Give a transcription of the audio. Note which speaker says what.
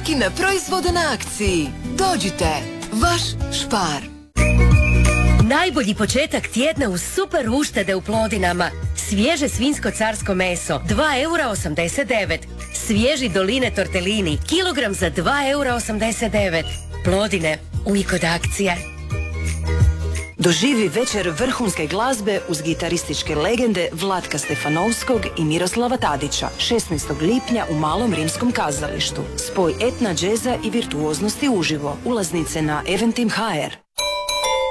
Speaker 1: Svaki na proizvode na akciji. Dođite, vaš Špar.
Speaker 2: Najbolji početak tjedna uz super uštede u Plodinama. Svježe svinjsko carsko meso 2,89 €. Svježi Doline tortelini kilogram za 2,89 €. Plodine, uvijek od akcije.
Speaker 3: Doživi večer vrhunske glazbe uz gitarističke legende Vlatka Stefanovskog i Miroslava Tadića 16. lipnja u Malom rimskom kazalištu. Spoj etna, džeza i virtuoznosti uživo. Ulaznice na Eventim.hr.